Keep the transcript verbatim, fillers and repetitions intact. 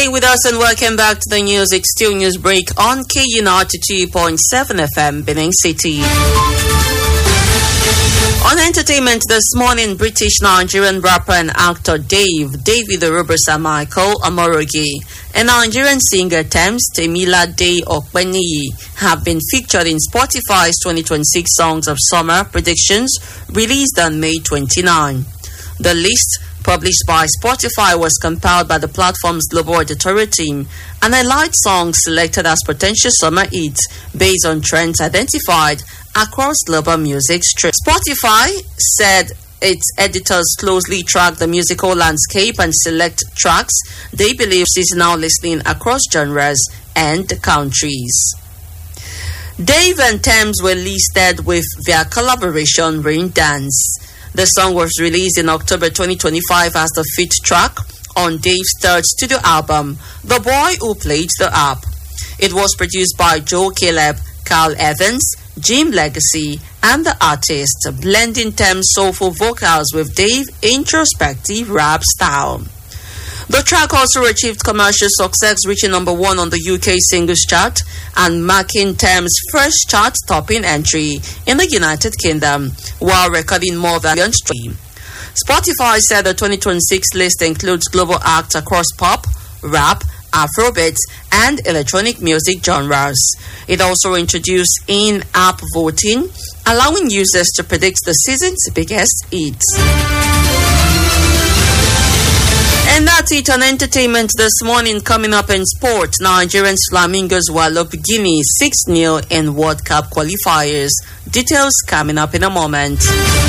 Stay with us and welcome back to the news. It's still news break on K U ninety-two point seven F M, Benin City. On entertainment this morning, British-Nigerian rapper and actor Dave, David Robertson Michael Omoroge, and Nigerian singer Tems Temilade Okpeniyi have been featured in Spotify's twenty twenty-six Songs of Summer Predictions, released on May twenty-ninth. The list, published by Spotify, was compiled by the platform's global editorial team and highlights songs selected as potential summer hits based on trends identified across global music streams. Spotify said its editors closely track the musical landscape and select tracks they believe seasonal listening across genres and countries. Dave and Tems were listed with their collaboration Rain Dance. The song was released in October twenty twenty-five as the fifth track on Dave's third studio album, The Boy Who Played the Harp. It was produced by Joe Caleb, Carl Evans, Jim Legacy, and the artist, blending Tems' soulful vocals with Dave's introspective rap style. The track also achieved commercial success, reaching number one on the U K singles chart and marking Tems' first chart-topping entry in the United Kingdom, while recording more than a million streams. Spotify said the twenty twenty-six list includes global acts across pop, rap, Afrobeats, and electronic music genres. It also introduced in-app voting, allowing users to predict the season's biggest hits. And that's it on entertainment this morning. Coming up in sport, Nigerian Flamingos wallop Guinea six nil in World Cup qualifiers. Details coming up in a moment.